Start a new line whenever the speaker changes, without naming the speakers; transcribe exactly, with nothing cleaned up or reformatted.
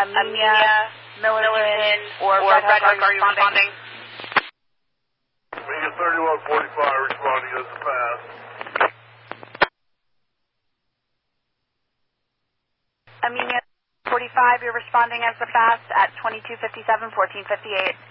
Amelia, Millerton, or, or Red Hook, are you responding?
Amelia thirty-one forty-five responding as a fast.
Amelia forty-five, you're responding as the fast at twenty-two fifty-seven, fourteen fifty-eight.